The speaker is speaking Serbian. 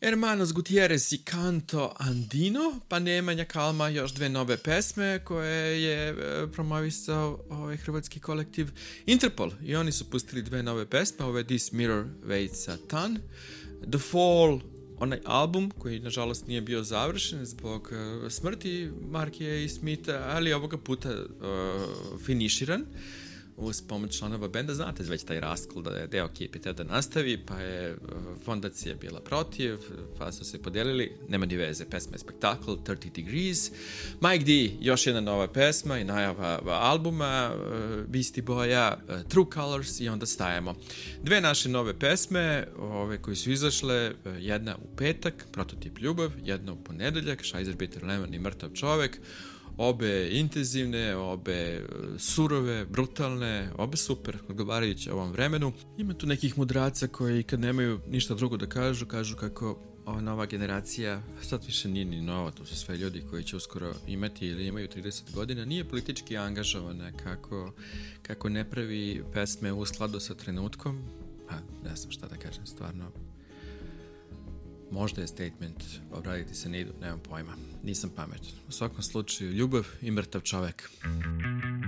Hermanos Gutierrez i Canto Andino, pa Nemanja Kalma još dve nove pesme koje je promovisao hrvatski kolektiv Interpol. I oni su pustili dve nove pesme, ove This Mirror Waits a Ton, The Fall, onaj album koji nažalost nije bio završen zbog smrti Markija i Smitha, ali ovoga puta finiširan uz pomoć članova benda. Znate već taj raskol da je deo ekipe teo da nastavi, pa je fondacija bila protiv, pa su se podelili, nema ni veze, pesma je spektakl, 30 Degrees. Mike D, još jedna nova pesma i najava albuma Beastie Boya, True Colors, i onda stajemo. Dve naše nove pesme, ove koje su izašle, jedna u petak, Prototip ljubav, jedna u ponedeljak, Scheiser Bitter Lemon i Mrtav čovek. Obe intenzivne, obe surove, brutalne, obe super, odgovarajuće ovom vremenu. Ima tu nekih mudraca koji kad nemaju ništa drugo da kažu kako ova nova generacija, sad više nije ni nova, to su sve ljudi koji će uskoro imati ili imaju 30 godina, nije politički angažovana, kako ne pravi pesme u skladu sa trenutkom, pa ne znam šta da kažem, stvarno. Možda je statement, obraditi se ne idu, nemam pojma, nisam pametan. U svakom slučaju, ljubav i mrtav čovek.